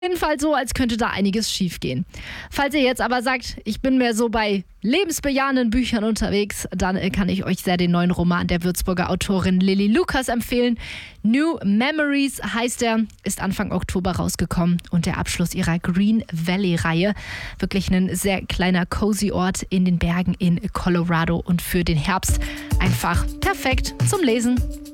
Jeden Fall so, als könnte da einiges schiefgehen. Falls ihr jetzt aber sagt, ich bin mehr so bei lebensbejahenden Büchern unterwegs, dann kann ich euch sehr den neuen Roman der Würzburger Autorin Lilly Lucas empfehlen. New Memories heißt er, ist Anfang Oktober rausgekommen und der Abschluss ihrer Green Valley-Reihe. Wirklich ein sehr kleiner cozy Ort in den Bergen in Colorado und für den Herbst einfach perfekt zum Lesen.